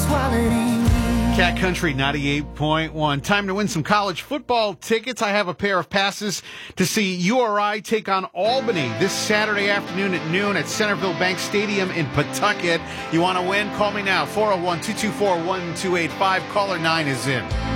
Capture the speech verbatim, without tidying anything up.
Cat Country ninety-eight point one. Time to win some college football tickets. I have a pair of passes to see U R I take on Albany this Saturday afternoon at noon at Centerville Bank Stadium in Pawtucket. You want to win? Call me now, four oh one, two two four, one two eight five. Caller nine is in.